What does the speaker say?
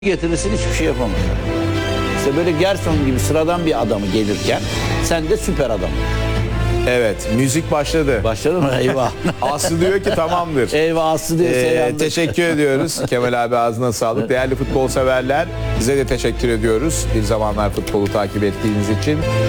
getirirsin, hiçbir şey yapamaz. İşte böyle Gerson gibi sıradan bir adamı gelirken sen de süper adam. Evet, müzik başladı. Başladı mı? Eyvah. Aslı diyor ki tamamdır. Eyvah, Aslı diyorsa yandık. Teşekkür ediyoruz. Kemal abi ağzına sağlık. Değerli futbol severler, size de teşekkür ediyoruz. Bir zamanlar futbolu takip ettiğiniz için.